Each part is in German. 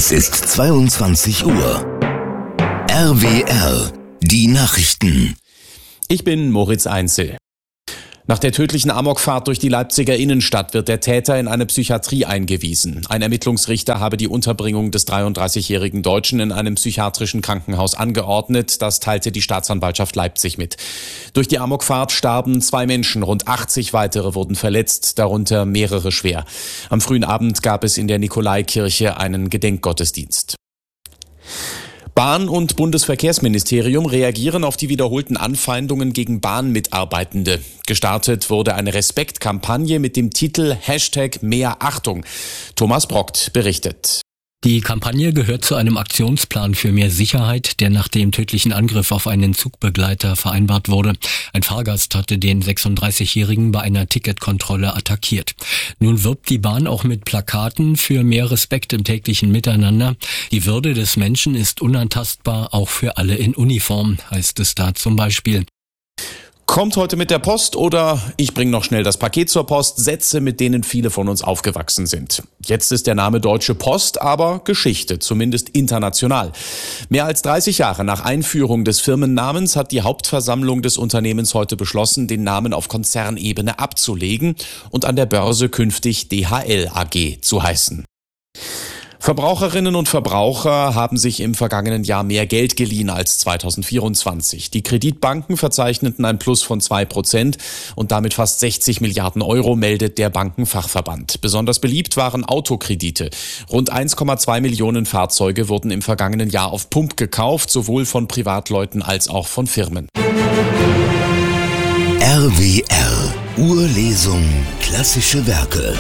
Es ist 22 Uhr. RWR, die Nachrichten. Ich bin Moritz Einzel. Nach der tödlichen Amokfahrt durch die Leipziger Innenstadt wird der Täter in eine Psychiatrie eingewiesen. Ein Ermittlungsrichter habe die Unterbringung des 33-jährigen Deutschen in einem psychiatrischen Krankenhaus angeordnet. Das teilte die Staatsanwaltschaft Leipzig mit. Durch die Amokfahrt starben 2 Menschen, rund 80 weitere wurden verletzt, darunter mehrere schwer. Am frühen Abend gab es in der Nikolaikirche einen Gedenkgottesdienst. Bahn- und Bundesverkehrsministerium reagieren auf die wiederholten Anfeindungen gegen Bahnmitarbeitende. Gestartet wurde eine Respektkampagne mit dem Titel #MehrAchtung. Thomas Brockt berichtet. Die Kampagne gehört zu einem Aktionsplan für mehr Sicherheit, der nach dem tödlichen Angriff auf einen Zugbegleiter vereinbart wurde. Ein Fahrgast hatte den 36-Jährigen bei einer Ticketkontrolle attackiert. Nun wirbt die Bahn auch mit Plakaten für mehr Respekt im täglichen Miteinander. Die Würde des Menschen ist unantastbar, auch für alle in Uniform, heißt es da zum Beispiel. Kommt heute mit der Post oder ich bringe noch schnell das Paket zur Post, Sätze, mit denen viele von uns aufgewachsen sind. Jetzt ist der Name Deutsche Post aber Geschichte, zumindest international. Mehr als 30 Jahre nach Einführung des Firmennamens hat die Hauptversammlung des Unternehmens heute beschlossen, den Namen auf Konzernebene abzulegen und an der Börse künftig DHL AG zu heißen. Verbraucherinnen und Verbraucher haben sich im vergangenen Jahr mehr Geld geliehen als 2024. Die Kreditbanken verzeichneten ein Plus von 2% und damit fast 60 Milliarden Euro, meldet der Bankenfachverband. Besonders beliebt waren Autokredite. Rund 1,2 Millionen Fahrzeuge wurden im vergangenen Jahr auf Pump gekauft, sowohl von Privatleuten als auch von Firmen. RWR, Urlesung, klassische Werke.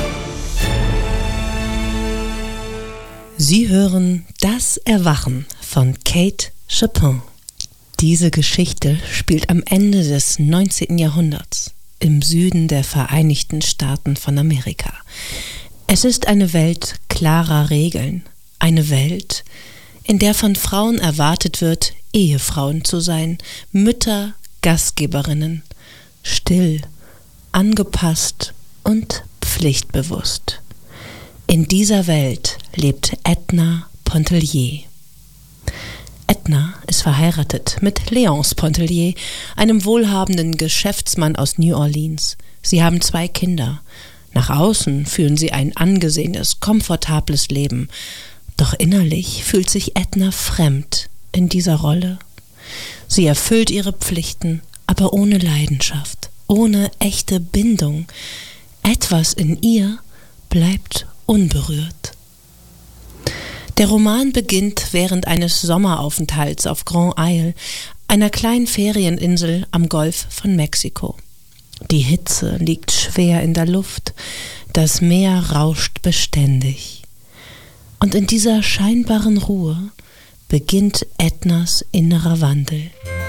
Sie hören Das Erwachen von Kate Chopin. Diese Geschichte spielt am Ende des 19. Jahrhunderts im Süden der Vereinigten Staaten von Amerika. Es ist eine Welt klarer Regeln, eine Welt, in der von Frauen erwartet wird, Ehefrauen zu sein, Mütter, Gastgeberinnen, still, angepasst und pflichtbewusst. In dieser Welt lebt Edna Pontellier. Edna ist verheiratet mit Léonce Pontellier, einem wohlhabenden Geschäftsmann aus New Orleans. Sie haben 2 Kinder. Nach außen führen sie ein angesehenes, komfortables Leben. Doch innerlich fühlt sich Edna fremd in dieser Rolle. Sie erfüllt ihre Pflichten, aber ohne Leidenschaft, ohne echte Bindung. Etwas in ihr bleibt unberührt. Der Roman beginnt während eines Sommeraufenthalts auf Grand Isle, einer kleinen Ferieninsel am Golf von Mexiko. Die Hitze liegt schwer in der Luft, das Meer rauscht beständig. Und in dieser scheinbaren Ruhe beginnt Ednas innerer Wandel.